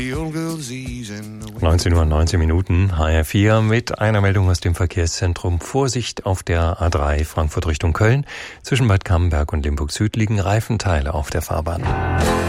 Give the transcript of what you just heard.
19 Uhr 19 Minuten, HR4 mit einer Meldung aus dem Verkehrszentrum. Vorsicht auf der A3 Frankfurt Richtung Köln. Zwischen Bad Cammenberg und Limburg Süd liegen Reifenteile auf der Fahrbahn.